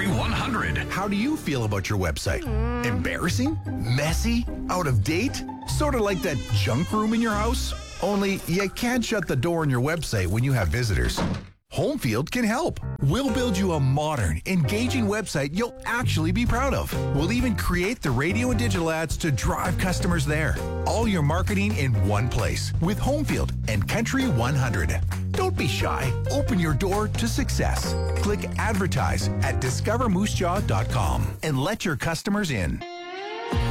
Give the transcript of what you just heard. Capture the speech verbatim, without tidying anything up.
Country one hundred. How do you feel about your website? Embarrassing? Messy? Out of date? Sort of like that junk room in your house? Only you can't shut the door on your website when you have visitors. Homefield can help. We'll build you a modern, engaging website you'll actually be proud of. We'll even create the radio and digital ads to drive customers there. All your marketing in one place with Homefield and Country one hundred. Don't be shy. Open your door to success. Click advertise at discover moose jaw dot com and let your customers in.